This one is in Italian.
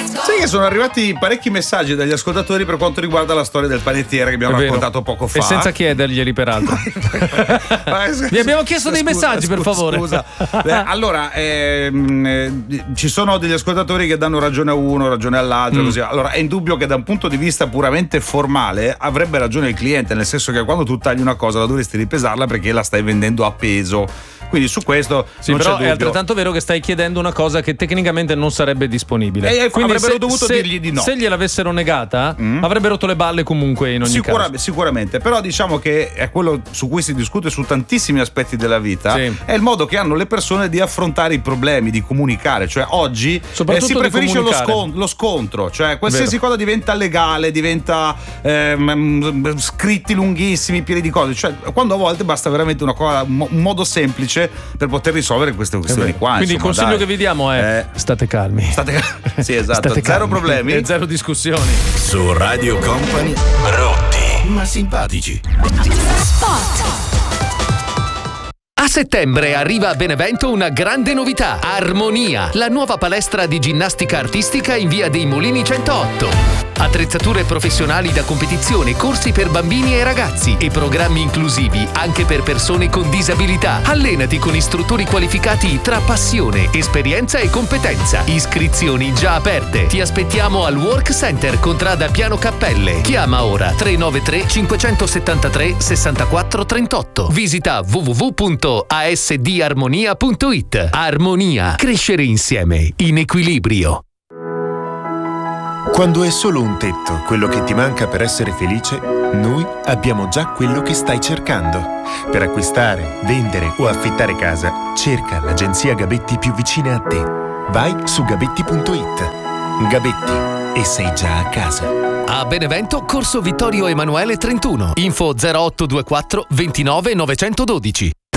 Sai che sono arrivati parecchi messaggi dagli ascoltatori per quanto riguarda la storia del panettiere che abbiamo raccontato poco fa. E senza chiederglieli, peraltro. Vi abbiamo chiesto dei messaggi, per favore. Scusa. Allora, ci sono degli ascoltatori che danno ragione a uno, ragione all'altro. Così. Allora, è indubbio che da un punto di vista puramente formale avrebbe ragione il cliente, nel senso che quando tu tagli una cosa la dovresti ripesarla perché la stai vendendo a peso. Quindi su questo sì, non però c'è dubbio. È altrettanto vero che stai chiedendo una cosa che tecnicamente non sarebbe disponibile. Quindi avrebbero dovuto dirgli di no. Se gliel'avessero negata, avrebbe rotto le balle comunque in ogni caso. Sicuramente, però diciamo che è quello su cui si discute su tantissimi aspetti della vita. Sì. È il modo che hanno le persone di affrontare i problemi, di comunicare. Cioè oggi si preferisce lo scontro, cioè qualsiasi cosa diventa legale, diventa scritti lunghissimi, pieni di cose. Cioè quando a volte basta veramente una cosa, un modo semplice per poter risolvere queste questioni qua. Quindi il consiglio che vi diamo è state calmi. Sì, esatto, state zero calmi. problemi E zero discussioni. Su Radio Company, brutti ma simpatici. Spot. A settembre arriva a Benevento una grande novità: Armonia, la nuova palestra di ginnastica artistica in via dei Mulini 108. Attrezzature professionali da competizione, corsi per bambini e ragazzi e programmi inclusivi anche per persone con disabilità. Allenati con istruttori qualificati tra passione, esperienza e competenza. Iscrizioni già aperte. Ti aspettiamo al Work Center, contrada Piano Cappelle. Chiama ora 393 573 64 38. Visita www.asdarmonia.it. Armonia, crescere insieme in equilibrio. Quando è solo un tetto quello che ti manca per essere felice, noi abbiamo già quello che stai cercando. Per acquistare, vendere o affittare casa, cerca l'agenzia Gabetti più vicina a te. Vai su gabetti.it. Gabetti, e sei già a casa. A Benevento, Corso Vittorio Emanuele 31. Info 0824 29 912.